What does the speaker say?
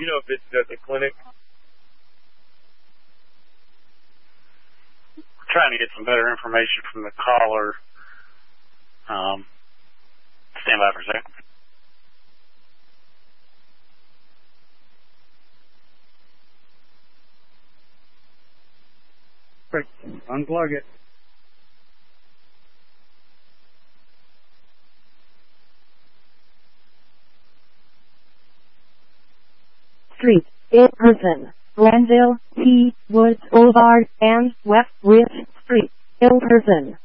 you know if it's at the clinic? We're trying to get some better information from the caller. Stand by for a second. Great. Unplug it. Street, Ilperson, Glenville, T, Woods Boulevard, and West Ridge Street, Ilperson.